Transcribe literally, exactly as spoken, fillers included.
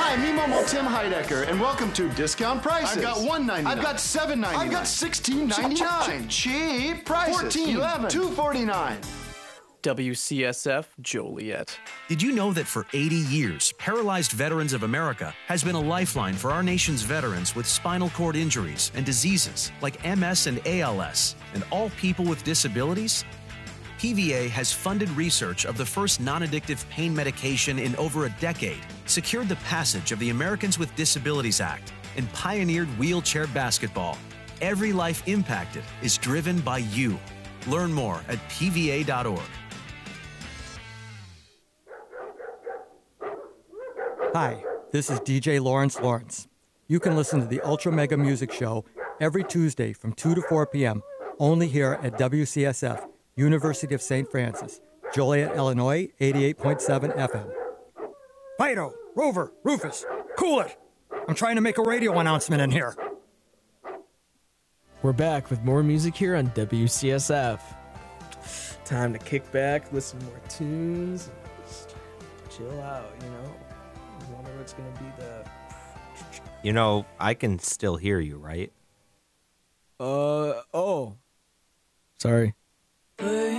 Hi, me Momo Tim Heidecker, and welcome to Discount Prices. I've got one ninety-nine. I've got seven ninety-nine. I've got sixteen ninety-nine. Cheap prices. fourteen, eleven, two forty-nine. W C S F Joliet. Did you know that for eighty years, Paralyzed Veterans of America has been a lifeline for our nation's veterans with spinal cord injuries and diseases like M S and A L S, and all people with disabilities? P V A has funded research of the first non-addictive pain medication in over a decade, secured the passage of the Americans with Disabilities Act, and pioneered wheelchair basketball. Every life impacted is driven by you. Learn more at P V A dot org. Hi, this is D J Lawrence Lawrence. You can listen to the Ultra Mega Music Show every Tuesday from two to four p.m. only here at W C S F, University of Saint Francis, Joliet, Illinois, eighty-eight point seven F M. Fido, Rover, Rufus, cool it! I'm trying to make a radio announcement in here. We're back with more music here on W C S F. Time to kick back, listen to more tunes, and just chill out, you know? I wonder what's going to be the... You know, I can still hear you, right? Uh, oh. Sorry.